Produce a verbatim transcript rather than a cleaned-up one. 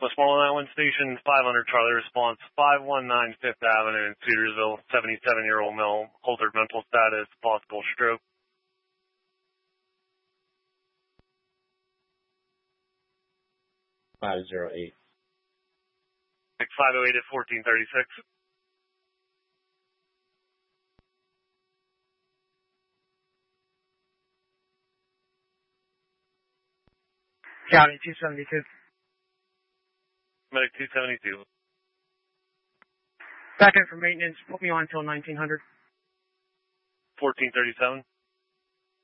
Southwest Marlin Island Station, five hundred Charlie response, five one nine Fifth Avenue in Cedarsville, seventy-seven-year-old male, altered mental status, possible stroke. five oh eight. five oh eight at fourteen thirty-six. County two seventy-two. Medic two seventy-two. Back in for maintenance. Put me on until nineteen hundred. fourteen thirty-seven.